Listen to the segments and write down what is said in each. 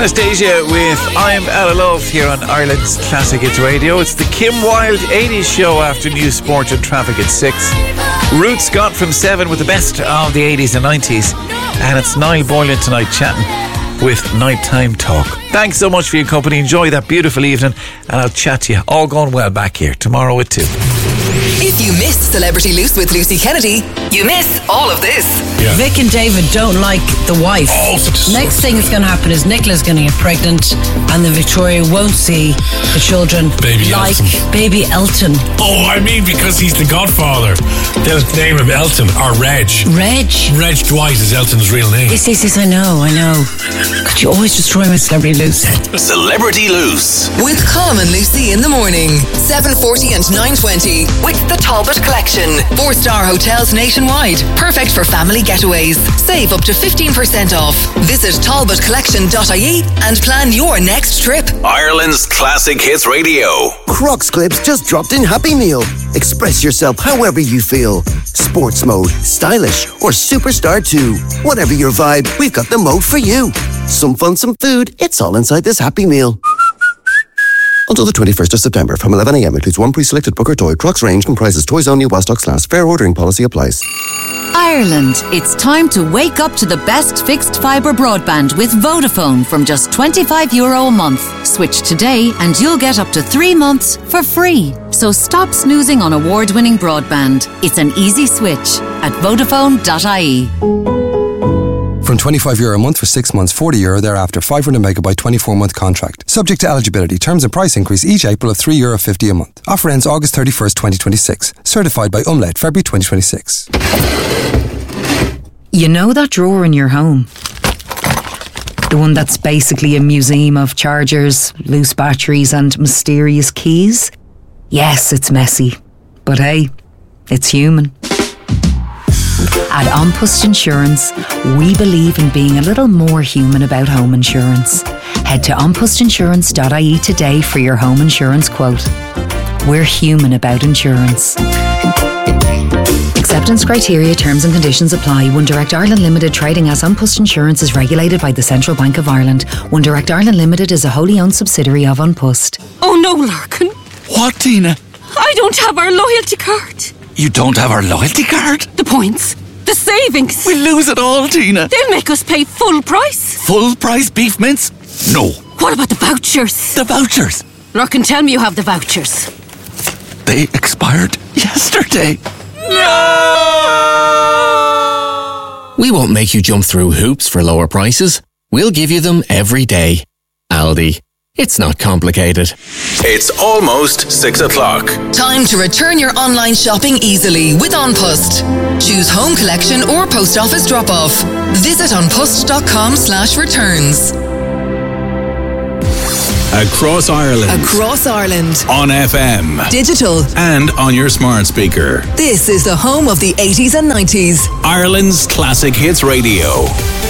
Anastasia with I'm Out of Love here on Ireland's Classic Hits Radio. It's the Kim Wilde 80s show after news, sport and traffic at 6. Ruth Scott from 7 with the best of the 80s and 90s. And it's Niall Boylan tonight chatting with Nighttime Talk. Thanks so much for your company. Enjoy that beautiful evening and I'll chat to you all going well back here tomorrow at 2. If you missed Celebrity Loose with Lucy Kennedy, you miss all of this. Yeah. Vic and David don't like the wife. Next thing that's going to happen is Nicola's going to get pregnant and then Victoria won't see the children Baby like Elton. Baby Elton. Oh, I mean because he's the godfather. They'll name him Elton or Reg. Reg Dwight is Elton's real name. Yes, I know. Could you always destroy my Celebrity Loose? Celebrity Loose. With Colm and Lucy in the morning, 7:40 and 9:20 with the Talbot Collection. 4-star hotels nationwide. Perfect for family getaways. Save up to 15% off. Visit talbotcollection.ie and plan your next trip. Ireland's Classic Hits Radio. Crocs clips just dropped in Happy Meal. Express yourself however you feel. Sports mode, stylish, or superstar 2. Whatever your vibe, we've got the mode for you. Some fun, some food. It's all inside this Happy Meal. Until the 21st of September from 11 a.m. includes one pre-selected book or toy. Crocs range comprises toys only while stocks last. Fair ordering policy applies. Ireland, it's time to wake up to the best fixed fibre broadband with Vodafone from just €25 a month. Switch today and you'll get up to 3 months for free. So stop snoozing on award-winning broadband. It's an easy switch at Vodafone.ie. From €25 a month for 6 months, €40 thereafter, 500 megabyte 24-month contract. Subject to eligibility. Terms and price increase each April of €3.50 a month. Offer ends August 31st, 2026. Certified by Umlaut, February 2026. You know that drawer in your home? The one that's basically a museum of chargers, loose batteries and mysterious keys? Yes, it's messy. But hey, it's human. At An Post Insurance, we believe in being a little more human about home insurance. Head to onpostinsurance.ie today for your home insurance quote. We're human about insurance. Acceptance criteria, terms and conditions apply. One Direct Ireland Limited, trading as An Post Insurance, is regulated by the Central Bank of Ireland. One Direct Ireland Limited is a wholly owned subsidiary of An Post. Oh no, Larkin. What, Tina? I don't have our loyalty card. You don't have our loyalty card? The points. The savings. We'll lose it all, Tina. They'll make us pay full price. Full price beef mince? No. What about the vouchers? The vouchers? Larkin, tell me you have the vouchers. They expired yesterday. No! We won't make you jump through hoops for lower prices. We'll give you them every day. Aldi. It's not complicated. It's almost 6 o'clock. Time to return your online shopping easily with An Post. Choose home collection or post office drop-off. Visit onpost.com/returns. Across Ireland. Across Ireland. On FM. Digital. And on your smart speaker. This is the home of the 80s and 90s. Ireland's Classic Hits Radio.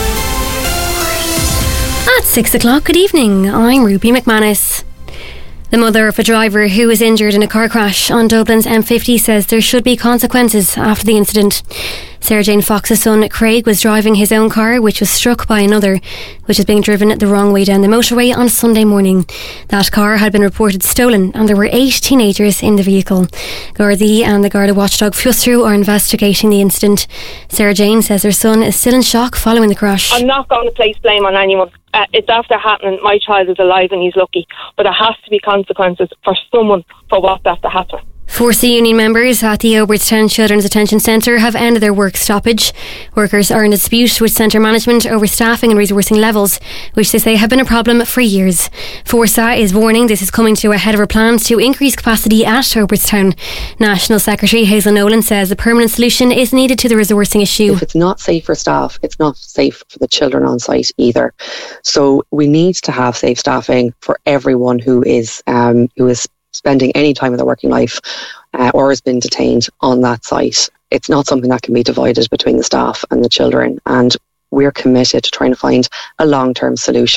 At 6 o'clock, good evening. I'm Ruby McManus. The mother of a driver who was injured in a car crash on Dublin's M50 says there should be consequences after the incident. Sarah Jane Fox's son Craig was driving his own car, which was struck by another, which was being driven the wrong way down the motorway on Sunday morning. That car had been reported stolen and there were 8 teenagers in the vehicle. Gardaí and the Garda watchdog Fiostru are investigating the incident. Sarah Jane says her son is still in shock following the crash. I'm not going to place blame on anyone. It's after happening. My child is alive and he's lucky. But there has to be consequences for someone for what's after happening. Force union members at the Obertstown Children's Detention Centre have ended their work stoppage. Workers are in dispute with centre management over staffing and resourcing levels, which they say have been a problem for years. Forsa is warning this is coming to a head of her plans to increase capacity at Obertstown. National Secretary Hazel Nolan says a permanent solution is needed to the resourcing issue. If it's not safe for staff, it's not safe for the children on site either. So we need to have safe staffing for everyone who is spending any time of their working life or has been detained on that site. It's not something that can be divided between the staff and the children, and we're committed to trying to find a long-term solution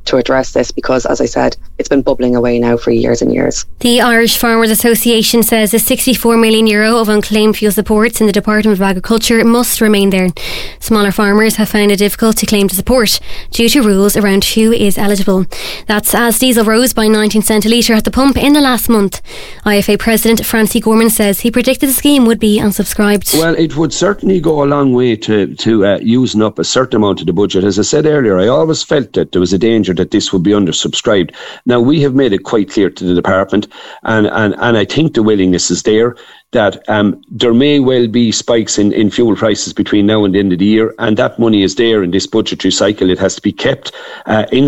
to address this, because, as I said, it's been bubbling away now for years and years. The Irish Farmers Association says the €64 million of unclaimed fuel supports in the Department of Agriculture must remain there. Smaller farmers have found it difficult to claim the support due to rules around who is eligible. That's as diesel rose by 19 cents a litre at the pump in the last month. IFA President Francie Gorman says he predicted the scheme would be unsubscribed. Well, it would certainly go a long way to using up a certain amount of the budget. As I said earlier, I always felt that there was a danger that this would be undersubscribed. Now, we have made it quite clear to the department, and I think the willingness is there, that there may well be spikes in fuel prices between now and the end of the year, and that money is there in this budgetary cycle. It has to be kept in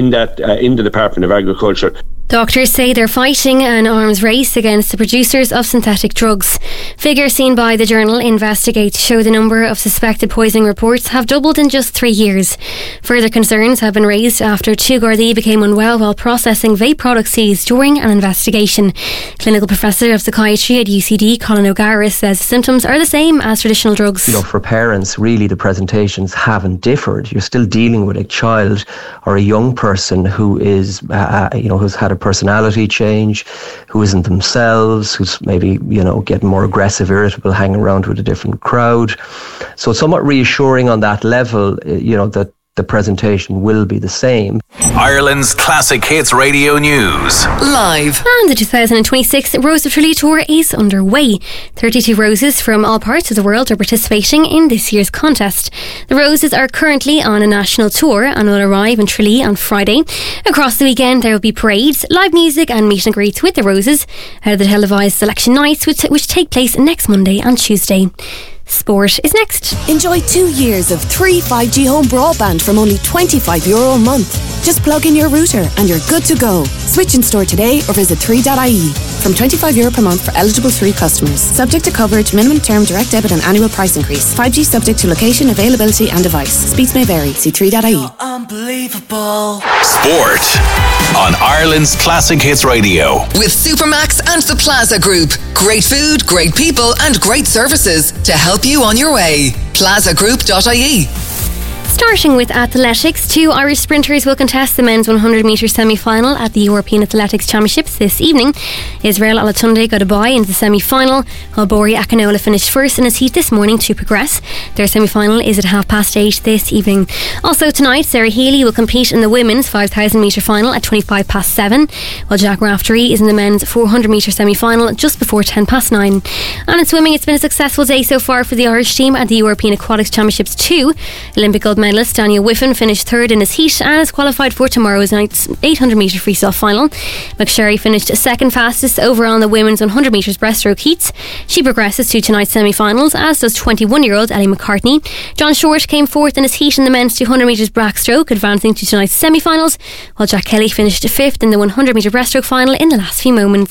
the Department of Agriculture. Doctors say they're fighting an arms race against the producers of synthetic drugs. Figures seen by the journal Investigate show the number of suspected poisoning reports have doubled in just 3 years. Further concerns have been raised after 2 Gardaí became unwell while processing vape products seized during an investigation. Clinical Professor of Psychiatry at UCD, Colin O'Gara, says the symptoms are the same as traditional drugs. For parents, really the presentations haven't differed. You're still dealing with a child or a young person who is, who's had a personality change, who isn't themselves, who's maybe, getting more aggressive, irritable, hanging around with a different crowd. So it's somewhat reassuring on that level, that the presentation will be the same. Ireland's Classic Hits Radio News. Live. And the 2026 Rose of Tralee Tour is underway. 32 roses from all parts of the world are participating in this year's contest. The roses are currently on a national tour and will arrive in Tralee on Friday. Across the weekend there will be parades, live music and meet and greets with the roses out of the televised selection nights which take place next Monday and Tuesday. Sport is next. Enjoy 2 years of 3 5G home broadband from only €25 a month. Just plug in your router and you're good to go. Switch in store today or visit 3.ie. From €25 per month for eligible 3 customers. Subject to coverage, minimum term, direct debit and annual price increase. 5G subject to location, availability and device. Speeds may vary. See 3.ie. Unbelievable. Sport on Ireland's Classic Hits Radio. With Supermax and the Plaza Group. Great food, great people and great services to help you on your way. plazagroup.ie. Starting with athletics, 2 Irish sprinters will contest the men's 100 metre semi-final at the European Athletics Championships this evening. Israel Alatunde got a bye into the semi-final, while Bori Akinola finished first in his heat this morning to progress. Their semi-final is at 8:30 this evening. Also tonight, Sarah Healy will compete in the women's 5,000 metre final at 7:25, while Jack Raftery is in the men's 400 metre semi-final just before 9:10. And in swimming, it's been a successful day so far for the Irish team at the European Aquatics Championships 2. Olympic gold medalist Daniel Whiffen finished third in his heat and is qualified for tomorrow's night's 800 metre freestyle final. McSherry finished second fastest overall in the women's 100 metres breaststroke heats. She progresses to tonight's semi-finals, as does 21-year-old Ellie McCartney. John Short came fourth in his heat in the men's 200 metres backstroke, advancing to tonight's semi-finals, while Jack Kelly finished fifth in the 100 metre breaststroke final in the last few moments.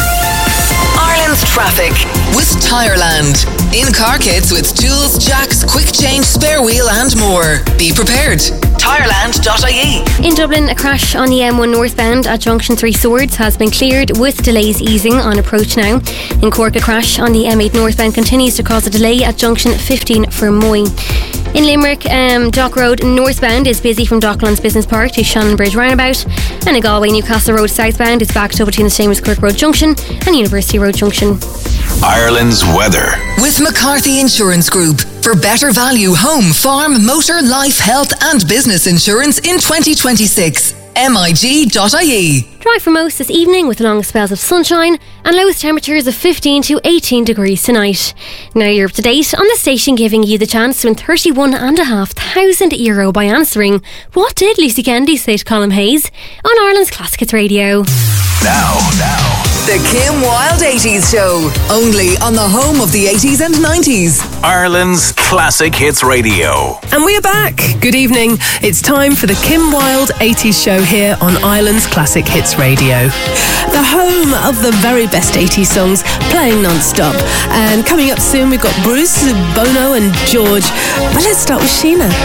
Ireland's traffic with Tireland. In-car kits with tools, jacks, quick change, spare wheel and more. Be prepared. Tireland.ie. In Dublin, a crash on the M1 northbound at Junction 3 Swords has been cleared with delays easing on approach now. In Cork, a crash on the M8 northbound continues to cause a delay at Junction 15 for Moy. In Limerick, Dock Road northbound is busy from Docklands Business Park to Shannon Bridge roundabout, and in Galway, Newcastle Road southbound is backed up between the Seamus Kirk Road Junction and University Road Junction. Ireland's weather. With McCarthy Insurance Group. For better value home, farm, motor, life, health and business insurance in 2026. MIG.ie. Dry for most this evening with long spells of sunshine and lowest temperatures of 15 to 18 degrees tonight. Now you're up to date on the station, giving you the chance to win €31,500 by answering "What did Lucy Kennedy say to Colin Hayes?" on Ireland's Classic Hits Radio. Now. The Kim Wilde 80s Show. Only on the home of the 80s and 90s. Ireland's Classic Hits Radio. And we are back. Good evening. It's time for the Kim Wilde 80s Show here on Ireland's Classic Hits Radio. The home of the very best 80s songs playing non-stop. And coming up soon, we've got Bruce, Bono and George. But let's start with Sheena.